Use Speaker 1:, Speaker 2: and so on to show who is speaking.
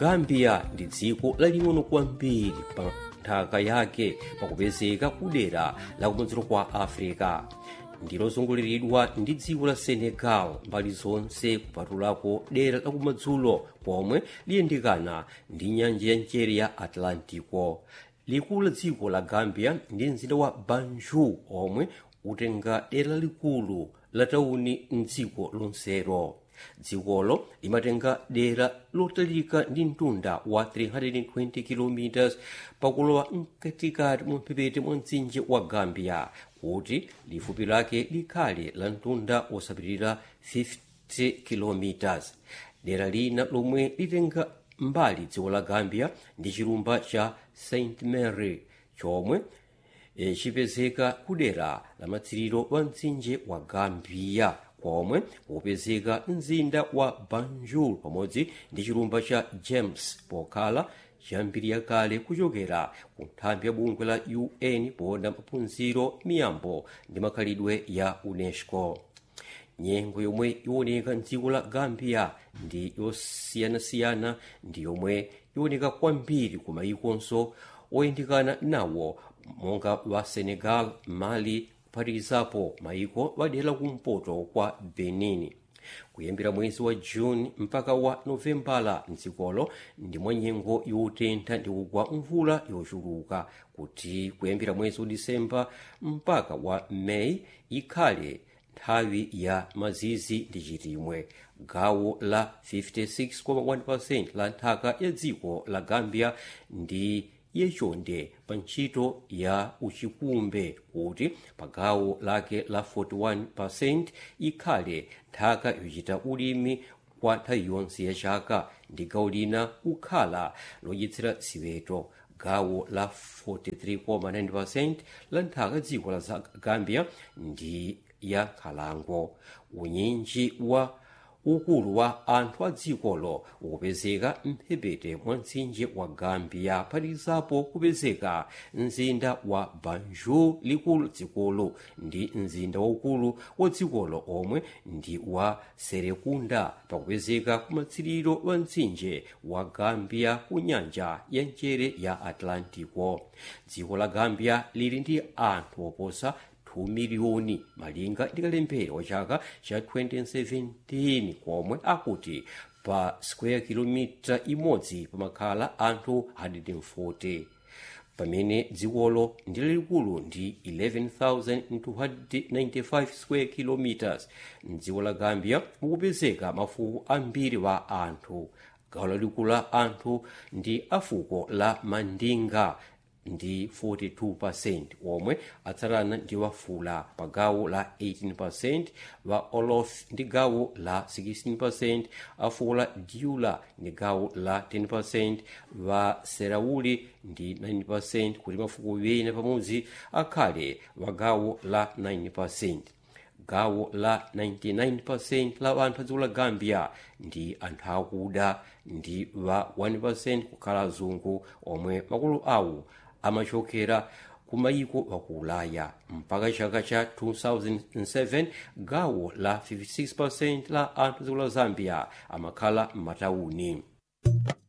Speaker 1: gambia ndi dziko laling'ono kwambiri pa nthaka yake pakupezeka kudera lakumadzulo kwa africa. Ndilozunguliridwa ndi dziko la senegal mbali zonse kupatulako dera lakumadzulo pomwe liyendekana ndi nyanja ya mchere ya atlantico. Likulu la dziko la gambia ndi mzinda wa banjul omwe utenga dera likulu la tauni mdziko lonselo. Dzikolo limatenga dera lotalika ndi mtunda wa 320 km pakulowa mkatikati mumphepete mwa mtsinje wa gambia kuti lifupi lake likhale la mtunda wosapitirira 50 km. Dera lina lomwe litenga mbali dziko la gambia ndi chilumba cha St Mary chomwe chipezeka kudera la matsiriro wa mtsinje wa gambia komwe kupezeka mzinda wa banjul pamodzi ndi chilumba cha James pokhala chambiri yakale kuchokera ku nthambi ya bungwe la UN poona maphunziro miyambo ndi makhalidwe ya UNESCO. Nyengo yomwe iwoneka mdziko la gambia ndi yosiyanasiyana ndi yomwe iwoneka kwambiri ku mayikonso oyendekana nawo monga wa Senegal, Mali, kuphatikizapo mayiko wadera kumpoto kwa Benin. Kuyambira mwezi wa June mpaka wa Novembala mdzikolo ndi mwa nyengo yotentha ndi kugwa mvula yochuluka kuti kuyambira mwezi wa Disemba mpaka wa Mei ikhale nthawi ya mazizi ndi chilimwe. Gawo la 56.1% la nthaka ya dziko la gambia ndi yechonde pa ntchito ya uchikumbe kuti pa gawo lake la 41% ikhale nthaka yochita ulimi kwa nthawi yonse ya chaka ndi gawo lina kukhala lodyetsera ziweto. Gawo la 43.9% la nthaka dziko la gambia ndi ya nkhalango. Unyinji wa ukulu wa anthu a dzikolo ukupezeka mphepete mwa mtsinje wa gambia phatikizapo kupezeka mzinda wa banjul likulu dzikolo ndi mzinda waukulu wa dzikolo omwe ndi wa serekunda pakupezeka kumatsiriro wa mtsinje wa gambia ku nyanja ya mchere ya atlantico. Dziko la gambia lili ndi anthu oposa 2 miliyoni malinga ndi kalembera wa chaka cha 2017 komwe akuti pa square kilomita imodzi pamakhala anthu 140 pamene dzikolo ndi lalikulu ndi 11,295 square kilometers. Mdziko la gambia mukupezeka mafuko ambiri wa anthu. Gawo lalikulu la anthu ndi afuko la mandinga ndi 42% omwe atsatana ndi wafula pa gawo la 18%, wa olof ndi gawo la 16%, afuko la diula ndi gawo la 10%, wa serauli ndi 9% kuti mafuko wena pamodzi akhale wa gawo la 9%. Gawo la 99% la anthu a dziko la gambia ndi anthu akuda ndi wa 1% kukhala azungu omwe makolo awo amachokera ku mayiko aku ulaya. Mpaka chaka cha 2007 gawo la 56% la anthu a dziko la zambia amakhala m'matauni.